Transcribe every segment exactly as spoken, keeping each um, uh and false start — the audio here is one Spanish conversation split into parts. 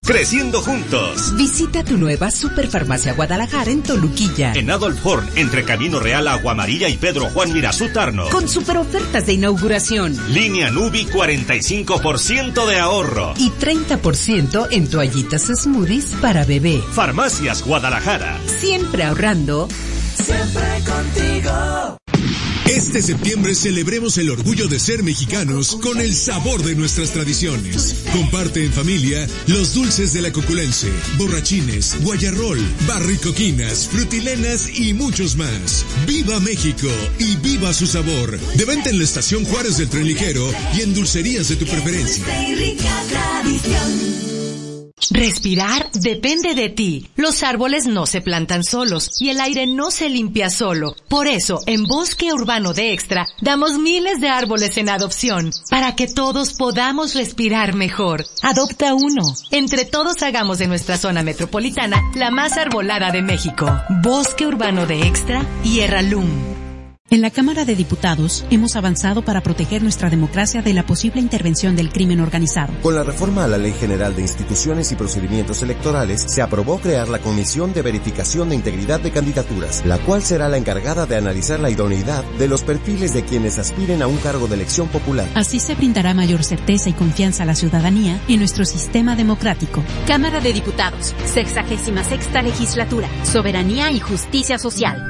Creciendo juntos. Visita tu nueva Superfarmacia Guadalajara en Toluquilla. En Adolf Horn, entre Camino Real, Agua Amarilla y Pedro Juan Mirazú Tarno. Con super ofertas de inauguración. Línea Nubi, cuarenta y cinco por ciento de ahorro. Y treinta por ciento en toallitas smoothies para bebé. Farmacias Guadalajara. Siempre ahorrando. Siempre contigo. Este septiembre celebremos el orgullo de ser mexicanos con el sabor de nuestras tradiciones. Comparte en familia los dulces de la Coculense, borrachines, guayarrol, barricoquinas, frutilenas y muchos más. ¡Viva México y viva su sabor! De venta en la Estación Juárez del Tren Ligero y en dulcerías de tu preferencia. Respirar depende de ti. Los árboles no se plantan solos y el aire no se limpia solo. Por eso, en Bosque Urbano de Extra, damos miles de árboles en adopción para que todos podamos respirar mejor. Adopta uno. Entre todos hagamos de nuestra zona metropolitana la más arbolada de México. Bosque Urbano de Extra y Erralum. En la Cámara de Diputados hemos avanzado para proteger nuestra democracia de la posible intervención del crimen organizado. Con la reforma a la Ley General de Instituciones y Procedimientos Electorales, se aprobó crear la Comisión de Verificación de Integridad de Candidaturas, la cual será la encargada de analizar la idoneidad de los perfiles de quienes aspiren a un cargo de elección popular. Así se brindará mayor certeza y confianza a la ciudadanía en nuestro sistema democrático. Cámara de Diputados, sexagésima sexta legislatura, soberanía y justicia social.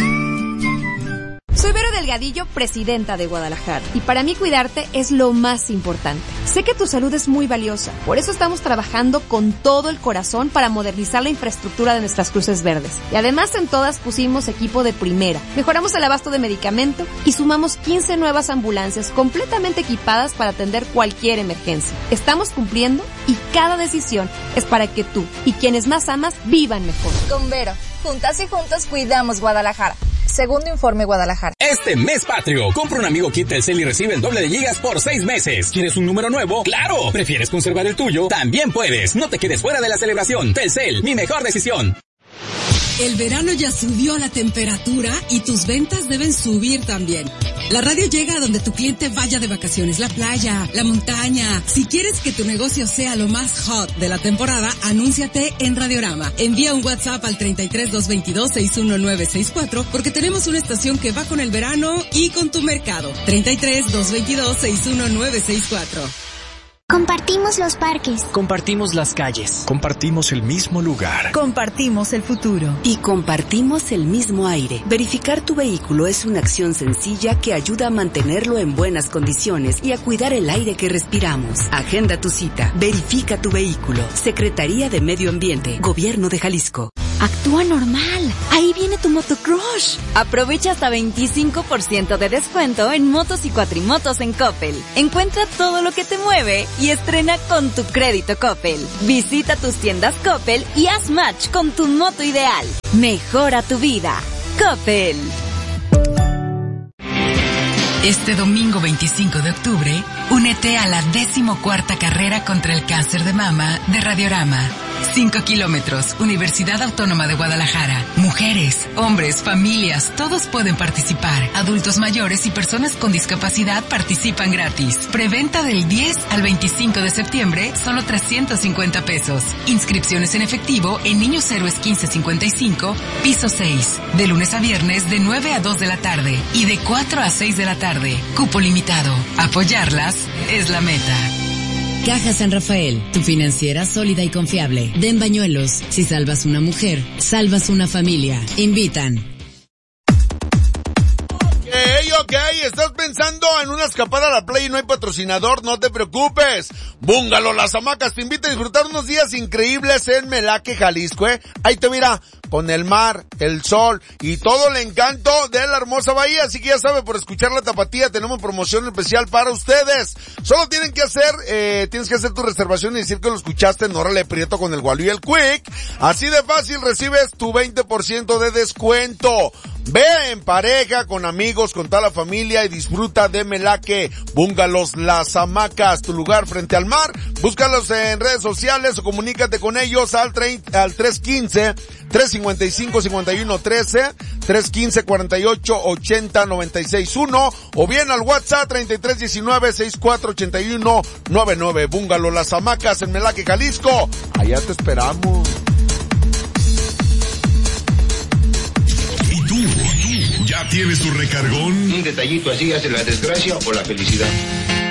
Soy Vero Delgadillo, presidenta de Guadalajara, y para mí cuidarte es lo más importante. Sé que tu salud es muy valiosa, por eso estamos trabajando con todo el corazón para modernizar la infraestructura de nuestras cruces verdes. Y además en todas pusimos equipo de primera, mejoramos el abasto de medicamento y sumamos quince nuevas ambulancias completamente equipadas para atender cualquier emergencia. Estamos cumpliendo y cada decisión es para que tú y quienes más amas vivan mejor. Con Vero, juntas y juntos cuidamos Guadalajara. Segundo informe Guadalajara. Este mes patrio, compra un amigo kit Telcel y recibe el doble de gigas por seis meses. ¿Quieres un número nuevo? ¡Claro! ¿Prefieres conservar el tuyo? También puedes. No te quedes fuera de la celebración. Telcel, mi mejor decisión. El verano ya subió la temperatura y tus ventas deben subir también. La radio llega a donde tu cliente vaya de vacaciones, la playa, la montaña. Si quieres que tu negocio sea lo más hot de la temporada, anúnciate en Radiorama. Envía un WhatsApp al treinta y tres, doscientos veintidós, sesenta y uno nueve sesenta y cuatro porque tenemos una estación que va con el verano y con tu mercado. treinta y tres, doscientos veintidós, sesenta y uno nueve sesenta y cuatro. Compartimos los parques. Compartimos las calles. Compartimos el mismo lugar. Compartimos el futuro. Y compartimos el mismo aire. Verificar tu vehículo es una acción sencilla que ayuda a mantenerlo en buenas condiciones y a cuidar el aire que respiramos. Agenda tu cita. Verifica tu vehículo. Secretaría de Medio Ambiente. Gobierno de Jalisco. Actúa normal. Ahí viene tu motocrush. Aprovecha hasta veinticinco por ciento de descuento en motos y cuatrimotos en Coppel. Encuentra todo lo que te mueve y estrena con tu crédito Coppel. Visita tus tiendas Coppel y haz match con tu moto ideal. Mejora tu vida. Coppel. Este domingo veinticinco de octubre, únete a la decimocuarta carrera contra el cáncer de mama de Radiorama. Cinco kilómetros, Universidad Autónoma de Guadalajara. Mujeres, hombres, familias, todos pueden participar. Adultos mayores y personas con discapacidad participan gratis. Preventa del diez al veinticinco de septiembre, solo trescientos cincuenta pesos. Inscripciones en efectivo en Niños Héroes quince cincuenta y cinco, piso seis. De lunes a viernes de nueve a dos de la tarde y de cuatro a seis de la tarde. Cupo limitado. Apoyarlas es la meta. Caja San Rafael, tu financiera sólida y confiable. Den Bañuelos, si salvas una mujer, salvas una familia. Invitan. Ok, ok, estás pensando en una escapada a la playa y no hay patrocinador, no te preocupes. Búngalo Las Hamacas te invita a disfrutar unos días increíbles en Melaque, Jalisco, ¿eh? Ahí te mira, con el mar, el sol y todo el encanto de la hermosa bahía. Así que ya sabe, por escuchar La Tapatía tenemos promoción especial para ustedes. Solo tienen que hacer, eh, tienes que hacer tu reservación y decir que lo escuchaste en Órale Prieto con el Gualú y el Quick. Así de fácil recibes tu veinte por ciento de descuento. Ve en pareja, con amigos, con toda la familia y disfruta de Melaque. Búngalos Las Hamacas, tu lugar frente al mar. Búscalos en redes sociales o comunícate con ellos al, al tres uno cinco, tres cinco cinco, cinco uno uno uno tres, tres uno cinco, cuatro ocho, ocho cero, nueve seis uno o bien al WhatsApp treinta y tres diecinueve, sesenta y cuatro ochenta y uno noventa y nueve. Búngalo Las Hamacas en Melaque, Jalisco. Allá te esperamos. ¿Y tú? ¿Ya tienes tu recargón? Un detallito así hace la desgracia o la felicidad.